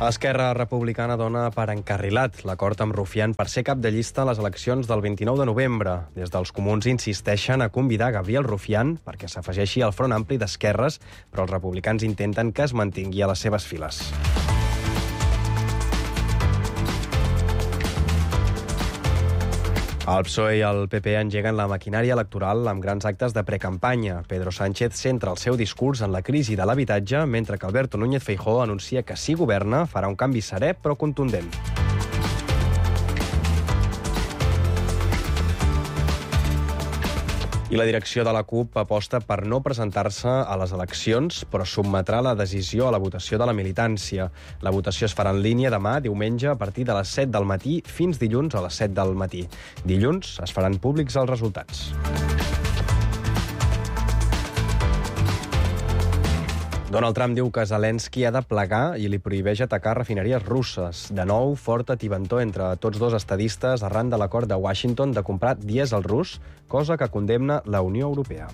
Esquerra Republicana dona per encarrilat l'acord amb Rufián per ser cap de llista a les eleccions del 29 de novembre. Des dels comuns insisteixen a convidar Gabriel Rufián perquè s'afegeixi al Front Ampli d'Esquerres, però els republicans intenten que es mantingui a les seves files. El PSOE i el PP engeguen la maquinària electoral amb grans actes de precampanya. Pedro Sánchez centra el seu discurs en la crisi de l'habitatge, mentre que Alberto Núñez Feijóo anuncia que si governa farà un canvi serè però contundent. I la direcció de la CUP aposta per no presentar-se a les eleccions, però sotmetrà la decisió a la votació de la militància. La votació es farà en línia demà, diumenge, a partir de les 7 del matí fins dilluns a les 7 del matí. Dilluns es faran públics els resultats. Donald Trump diu que Zelensky ha de plegar i li prohibeix atacar refineries russes. De nou, forta tibantor entre tots dos estadistes arran de l'acord de Washington de comprar dièsel rus, cosa que condemna la Unió Europea.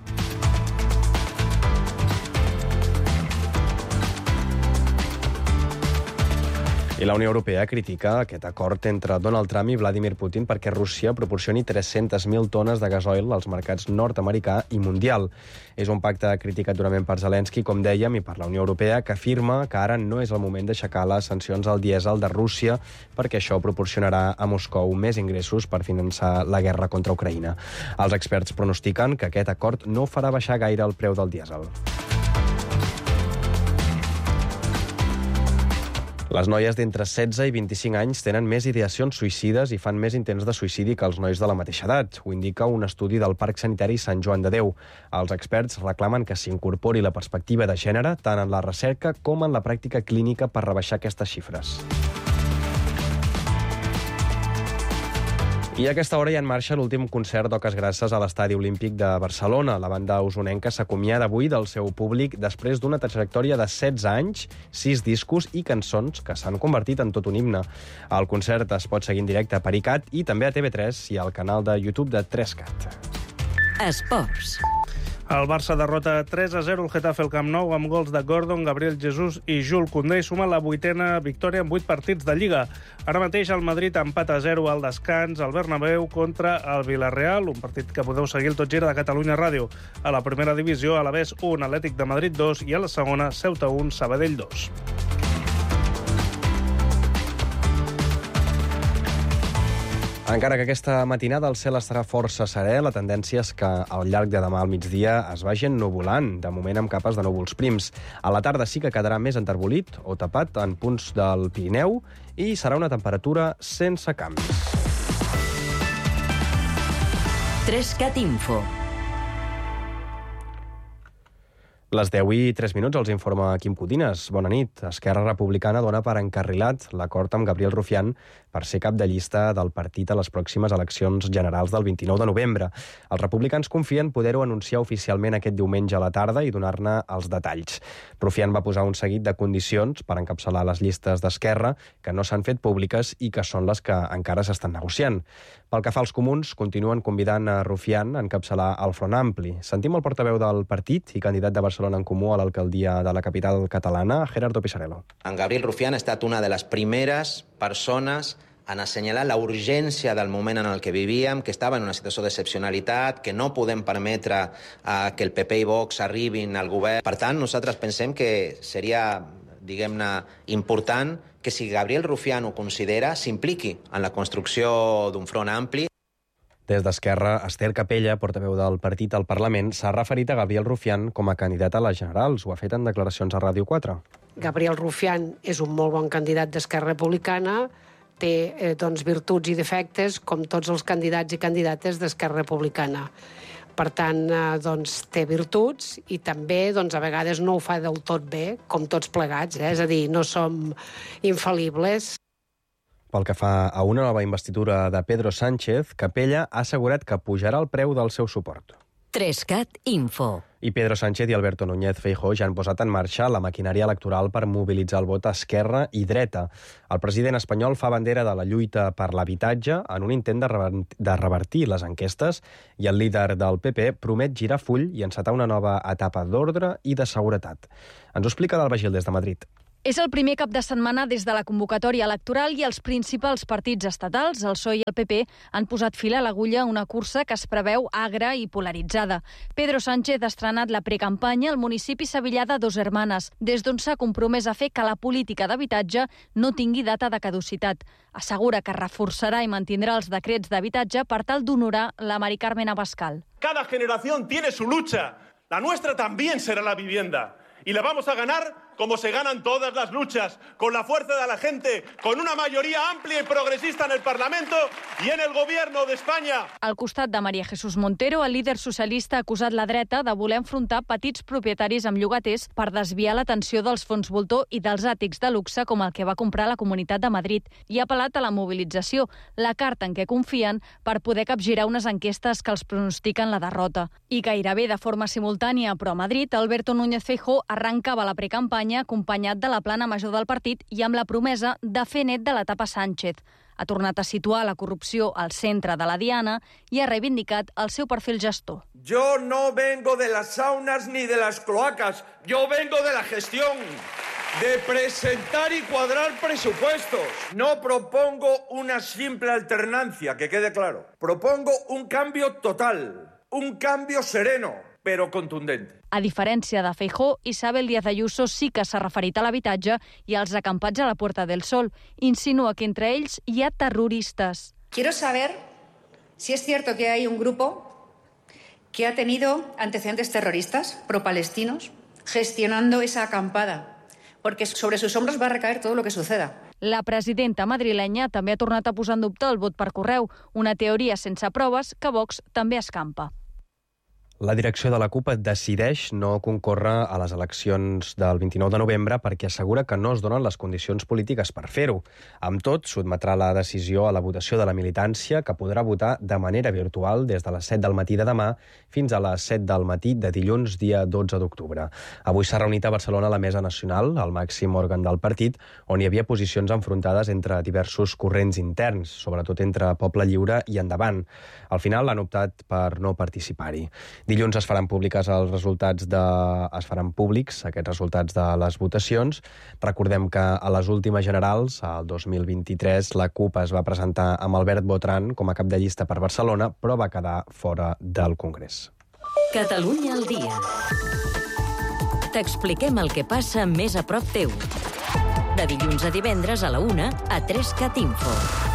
I la Unió Europea critica aquest acord entre Donald Trump i Vladimir Putin perquè Rússia proporcioni 300.000 tones de gasoil als mercats nord-americà i mundial. És un pacte criticat durament per Zelensky, com dèiem, i per la Unió Europea, que afirma que ara no és el moment d'aixecar les sancions al dièsel de Rússia perquè això proporcionarà a Moscou més ingressos per finançar la guerra contra Ucraïna. Els experts pronostiquen que aquest acord no farà baixar gaire el preu del dièsel. Les noies d'entre 16 i 25 anys tenen més ideacions suïcides i fan més intents de suïcidi que els nois de la mateixa edat. Ho indica un estudi del Parc Sanitari Sant Joan de Déu. Els experts reclamen que s'incorpori la perspectiva de gènere tant en la recerca com en la pràctica clínica per rebaixar aquestes xifres. I a aquesta hora hi ha en marxa l'últim concert d'Oques Grasses a l'Estadi Olímpic de Barcelona. La banda usonenca s'acomiada avui del seu públic després d'una trajectòria de 16 anys, 6 discos i cançons que s'han convertit en tot un himne. El concert es pot seguir en directe a Pericat i també a TV3 i al canal de YouTube de 3Cat. Esports. El Barça derrota 3-0 el Getafe al Camp Nou amb gols de Gordon, Gabriel Jesús i Jules Koundé i suma la 8a victòria en 8 partits de Lliga. Ara mateix el Madrid empat a 0 al descans al Bernabéu contra el Villarreal, un partit que podeu seguir al Tot Gira de Catalunya Ràdio. A la primera divisió, Alavés 1, Atlètic de Madrid 2 i a la segona, Ceuta 1, Sabadell 2. Encara que aquesta matinada el cel estarà força serè, la tendència és que al llarg de demà al migdia es vagi ennuvolant, de moment amb capes de núvols prims. A la tarda sí que quedarà més enterbolit o tapat en punts del Pirineu i serà una temperatura sense canvis. 3Cat Info. Les 10:03 els informa Quim Codines. Bona nit. Esquerra Republicana dona per encarrilat l'acord amb Gabriel Rufián per ser cap de llista del partit a les pròximes eleccions generals del 29 de novembre. Els republicans confien poder-ho anunciar oficialment aquest diumenge a la tarda i donar-ne els detalls. Rufián va posar un seguit de condicions per encapçalar les llistes d'Esquerra que no s'han fet públiques i que són les que encara s'estan negociant. Pel que fa als comuns, continuen convidant a Rufián a encapçalar el Front Ampli. Sentim el portaveu del partit i candidat de Barcelona en Comú a l'alcaldia de la capital catalana, Gerardo Pisarello. En Gabriel Rufián ha estat una de les primeres persones en assenyalar la urgència del moment en el que vivíem, que estava en una situació d'excepcionalitat, que no podem permetre que el PP i Vox arribin al govern. Per tant, nosaltres pensem que seria, diguem-ne, important que si Gabriel Rufián ho considera, s'impliqui en la construcció d'un front ampli. Des d'Esquerra, Esther Capella, portaveu del partit al Parlament, s'ha referit a Gabriel Rufián com a candidat a les generals. Ho ha fet en declaracions a Ràdio 4. Gabriel Rufián és un molt bon candidat d'Esquerra Republicana, té virtuts i defectes com tots els candidats i candidates d'Esquerra Republicana. Per tant, té virtuts i també a vegades no ho fa del tot bé, com tots plegats, és a dir, no som infal·libles. Pel que fa a una nova investidura de Pedro Sánchez, Capella ha assegurat que pujarà el preu del seu suport. 3Cat Info. I Pedro Sánchez i Alberto Núñez Feijóo ja han posat en marxa la maquinària electoral per mobilitzar el vot a esquerra i dreta. El president espanyol fa bandera de la lluita per l'habitatge en un intent de revertir les enquestes i el líder del PP promet girar full i encetar una nova etapa d'ordre i de seguretat. Ens ho explica l'Alba Gil des de Madrid. És el primer cap de setmana des de la convocatòria electoral i els principals partits estatals, el PSOE i el PP, han posat fil a l'agulla una cursa que es preveu agra i polaritzada. Pedro Sánchez ha estrenat la precampanya al municipi sevillà de Dos Hermanes, des d'on s'ha compromès a fer que la política d'habitatge no tingui data de caducitat. Assegura que reforçarà i mantindrà els decrets d'habitatge per tal d'honorar la Mari Carmen Abascal. Cada generación tiene su lucha. La nuestra también será la vivienda. Y la vamos a ganar como se ganan todas las luchas, con la fuerza de la gente, con una mayoría amplia y progresista en el Parlamento y en el Gobierno de España. Al costat de María Jesús Montero, el líder socialista ha acusat la dreta de voler enfrontar petits propietaris amb llogaters per desviar l'atenció dels fons voltor i dels àtics de luxe com el que va comprar la Comunitat de Madrid, i ha apel·lat a la mobilització, la carta en què confien per poder capgirar unes enquestes que els pronostiquen la derrota. I gairebé de forma simultània, però a Madrid, Alberto Núñez Feijóo arrencava la precampanya acompanyat de la plana major del partit i amb la promesa de fer net de l'etapa Sánchez. Ha tornat a situar la corrupció al centre de la diana i ha reivindicat el seu perfil gestor. Yo no vengo de las saunas ni de las cloacas, yo vengo de la gestión, de presentar y cuadrar presupuestos. No propongo una simple alternancia, que quede claro. Propongo un cambio total, un cambio sereno, però contundent. A diferència de Feijóo, Isabel Díaz Ayuso sí que s'ha referit a l'habitatge i als acampats a la Puerta del Sol. Insinua que entre ells hi ha terroristes. Quiero saber si es cierto que hay un grupo que ha tenido antecedentes terroristas pro-palestinos gestionando esa acampada, porque sobre sus hombros va a recaer todo lo que suceda. La presidenta madrilenya també ha tornat a posar en dubte el vot per correu, una teoria sense proves que Vox també escampa. La direcció de la CUP decideix no concórrer a les eleccions del 29 de novembre perquè assegura que no es donen les condicions polítiques per fer-ho. Amb tot, sotmetrà la decisió a la votació de la militància, que podrà votar de manera virtual des de les 7 del matí de demà fins a les 7 del matí de dilluns, dia 12 d'octubre. Avui s'ha reunit a Barcelona la Mesa Nacional, el màxim òrgan del partit, on hi havia posicions enfrontades entre diversos corrents interns, sobretot entre Poble Lliure i Endavant. Al final han optat per no participar-hi. Dilluns es faran públics aquests resultats de les votacions. Recordem que a les últimes generals, al 2023, la CUP es va presentar amb Albert Botran com a cap de llista per Barcelona, però va quedar fora del Congrés. Catalunya al dia. T'expliquem el que passa més a prop teu. De dilluns a divendres a la 1 a 3CAT Info.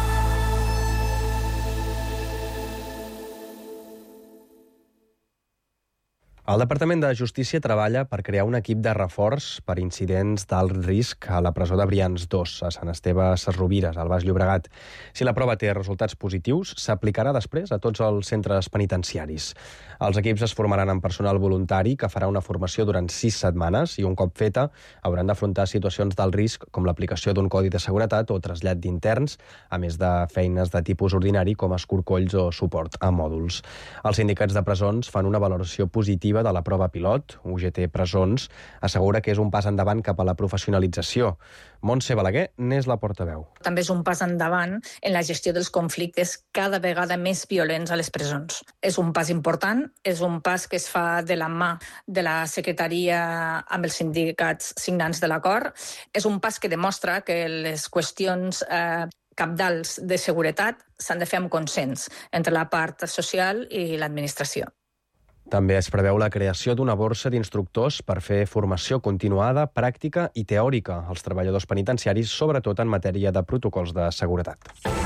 El Departament de Justícia treballa per crear un equip de reforç per incidents d'alt risc a la presó de Brians 2, a Sant Esteve Sesrovires, al Baix Llobregat. Si la prova té resultats positius, s'aplicarà després a tots els centres penitenciaris. Els equips es formaran amb personal voluntari que farà una formació durant 6 setmanes i un cop feta hauran d'afrontar situacions d'alt risc com l'aplicació d'un codi de seguretat o trasllat d'interns, a més de feines de tipus ordinari com escorcolls o suport a mòduls. Els sindicats de presons fan una valoració positiva de la prova pilot. UGT Presons assegura que és un pas endavant cap a la professionalització. Montse Balaguer n'és la portaveu. També és un pas endavant en la gestió dels conflictes cada vegada més violents a les presons. És un pas important, és un pas que es fa de la mà de la Secretaria amb els sindicats signants de l'acord. És un pas que demostra que les qüestions cabdals de seguretat s'han de fer amb consens entre la part social i l'administració. També es preveu la creació d'una borsa d'instructors per fer formació continuada, pràctica i teòrica als treballadors penitenciaris, sobretot en matèria de protocols de seguretat.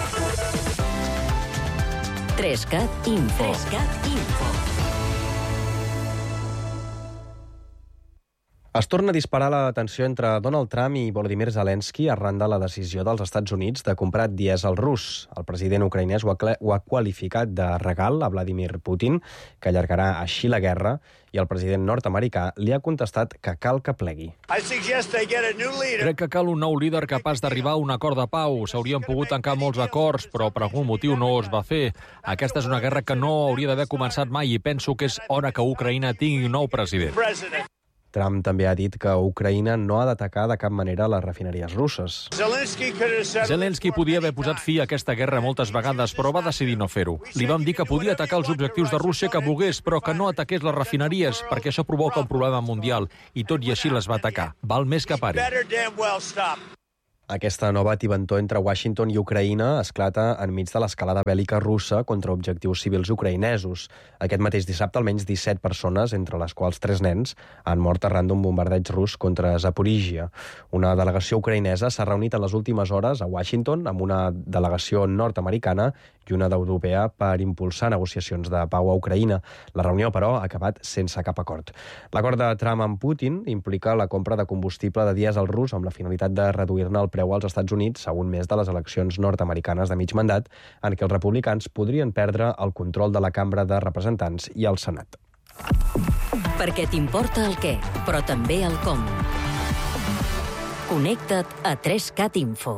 3CAT Info. 3CAT Info. Es torna a disparar la tensió entre Donald Trump i Volodymyr Zelensky arran de la decisió dels Estats Units de comprar dièsel rus. El president ucraïnès ho ha qualificat de regal a Vladimir Putin, que allargarà així la guerra, i el president nord-americà li ha contestat que cal que plegui. Crec que cal un nou líder capaç d'arribar a un acord de pau. S'haurien pogut tancar molts acords, però per algun motiu no es va fer. Aquesta és una guerra que no hauria d'haver començat mai i penso que és hora que Ucraïna tingui un nou president. Trump també ha dit que Ucraïna no ha d'atacar de cap manera les refineries russes. Zelensky podia haver posat fi a aquesta guerra moltes vegades, però va decidir no fer-ho. Li vam dir que podia atacar els objectius de Rússia que volgués, però que no ataqués les refineries, perquè això provoca un problema mundial, i tot i així les va atacar. Val més que pari. Aquesta nova tibantor entre Washington i Ucraïna esclata enmig de l'escalada bèl·lica russa contra objectius civils ucraïnesos. Aquest mateix dissabte, almenys 17 persones, entre les quals 3 nens, han mort arran d'un bombardeig rus contra Zaporígia. Una delegació ucraïnesa s'ha reunit en les últimes hores a Washington amb una delegació nord-americana i una d'europea per impulsar negociacions de pau a Ucraïna. La reunió, però, ha acabat sense cap acord. L'acord de Trump amb Putin implica la compra de combustible de dièsel rus amb la finalitat de reduir-ne el preu als Estats Units a un mes de les eleccions nord-americanes de mig mandat, en què els republicans podrien perdre el control de la Cambra de Representants i el Senat. Perquè t'importa el què, però també el com. Connecta't a 3cat Info.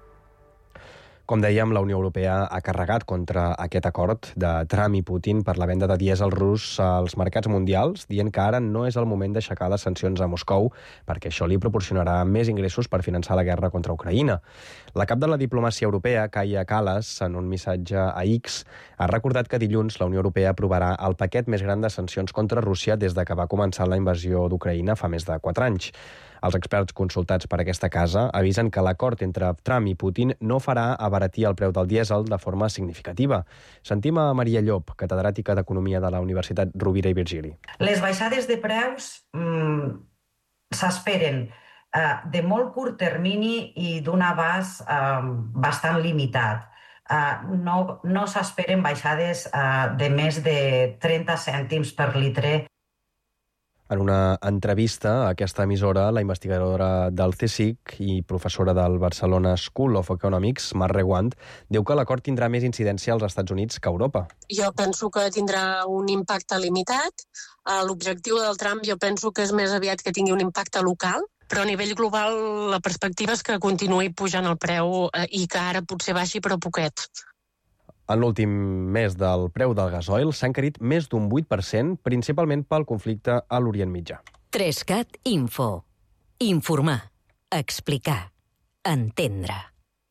Com dèiem, la Unió Europea ha carregat contra aquest acord de Trump i Putin per la venda de dièsel rus als mercats mundials, dient que ara no és el moment d'aixecar les sancions a Moscou perquè això li proporcionarà més ingressos per finançar la guerra contra Ucraïna. La cap de la diplomàcia europea, Kaja Kallas, en un missatge a X, ha recordat que dilluns la Unió Europea aprovarà el paquet més gran de sancions contra Rússia des de que va començar la invasió d'Ucraïna fa més de 4 anys. Els experts consultats per aquesta casa avisen que l'acord entre Trump i Putin no farà abaratir el preu del dièsel de forma significativa. Sentim a Maria Llop, catedràtica d'Economia de la Universitat Rovira i Virgili. Les baixades de preus s'esperen de molt curt termini i d'un abast bastant limitat. No s'esperen baixades de més de 30 cèntims per litre. En una entrevista a aquesta emissora, la investigadora del CSIC i professora del Barcelona School of Economics, Mar Reguant, diu que l'acord tindrà més incidència als Estats Units que a Europa. Jo penso que tindrà un impacte limitat. L'objectiu del Trump jo penso que és més aviat que tingui un impacte local, però a nivell global la perspectiva és que continuï pujant el preu i que ara potser baixi però poquet. En l'últim mes del preu del gasoil s'ha encarit més d'un 8%, principalment pel conflicte a l'Orient Mitjà. 3cat Info. Informar. Explicar. Entendre.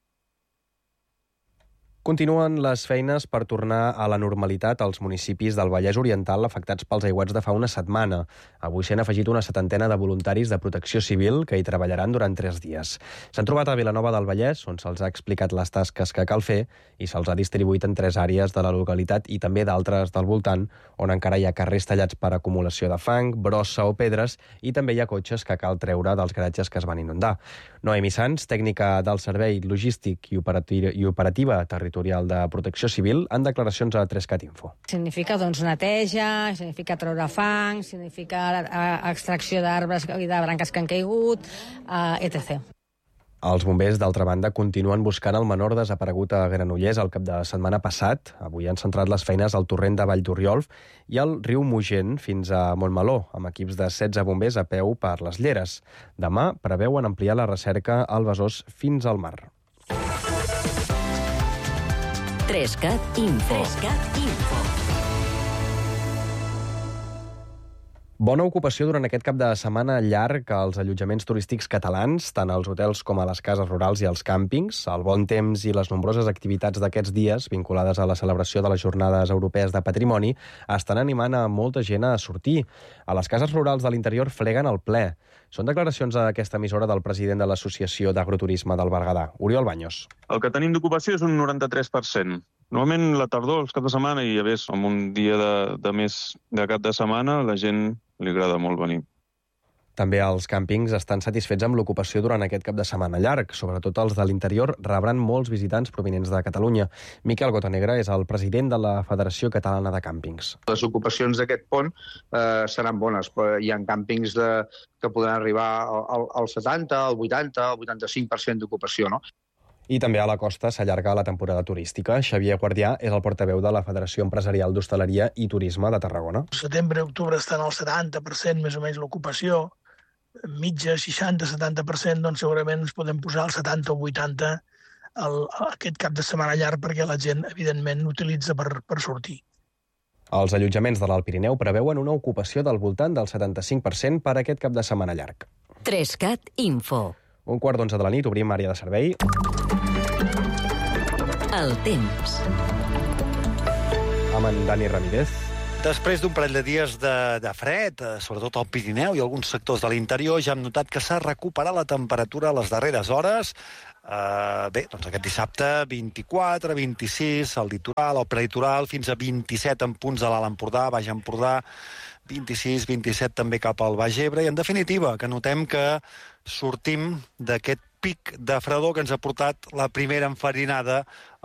Continuen les feines per tornar a la normalitat als municipis del Vallès Oriental afectats pels aiguats de fa una setmana. Avui s'han afegit una 70 de voluntaris de protecció civil que hi treballaran durant 3 dies. S'han trobat a Vilanova del Vallès, on se'ls ha explicat les tasques que cal fer i se'ls ha distribuït en 3 àrees de la localitat i també d'altres del voltant, on encara hi ha carrers tallats per acumulació de fang, brossa o pedres i també hi ha cotxes que cal treure dels garatges que es van inundar. Noemi Sans, tècnica del Servei Logístic i Operativa Territorial de Protecció Civil, en declaracions a 3cat Info. Significa neteja, significa treure fang, significa extracció d'arbres i de branques que han caigut, etc. Els bombers, d'altra banda, continuen buscant el menor desaparegut a Granollers el cap de setmana passat. Avui han centrat les feines al torrent de Vall d'Oriol i al riu Mogent fins a Montmeló, amb equips de 16 bombers a peu per les Lleres. Demà preveuen ampliar la recerca al Besòs fins al mar. 3cat Info. 3cat Info. Bona ocupació durant aquest cap de setmana llarg als allotjaments turístics catalans, tant als hotels com a les cases rurals i als càmpings. El bon temps i les nombroses activitats d'aquests dies, vinculades a la celebració de les Jornades Europees de Patrimoni, estan animant a molta gent a sortir. A les cases rurals de l'interior fleguen el ple. Són declaracions a aquesta emissora del president de l'Associació d'Agroturisme del Berguedà, Oriol Baños. El que tenim d'ocupació és un 93%. Normalment la tardor, els caps de setmana, i a més, amb un dia de més de cap de setmana, la gent li agrada molt venir. També els càmpings estan satisfets amb l'ocupació durant aquest cap de setmana llarg. Sobretot els de l'interior rebran molts visitants provinents de Catalunya. Miquel Gotanegra és el president de la Federació Catalana de Càmpings. Les ocupacions d'aquest pont seran bones, però hi ha càmpings que poden arribar al 70, al 80, al 85% d'ocupació, no? I també a la costa s'allarga la temporada turística. Xavier Guardià és el portaveu de la Federació Empresarial d'Hostaleria i Turisme de Tarragona. Setembre i octubre estan al 70% més o menys l'ocupació, mitja 60-70%, doncs segurament ens podem posar al 70 o 80 aquest cap de setmana llarg perquè la gent, evidentment, utilitza per sortir. Els allotjaments de l'Alt Pirineu preveuen una ocupació del voltant del 75% per aquest cap de setmana llarg. 3CAT Info. 11:15 de la nit, obrim àrea de servei. El temps. Amb en Dani Ramírez. Després d'un parell de dies de fred, sobretot al Pirineu i alguns sectors de l'interior, ja hem notat que s'ha recuperat la temperatura a les darreres hores. Bé, doncs aquest dissabte 24, 26 al litoral, al prelitoral, fins a 27 en punts de l'Alt Empordà, Baix Empordà, 26, 27 també cap al Baix Ebre, i en definitiva que notem que sortim d'aquest pic de fredor que ens ha portat la primera enfarinada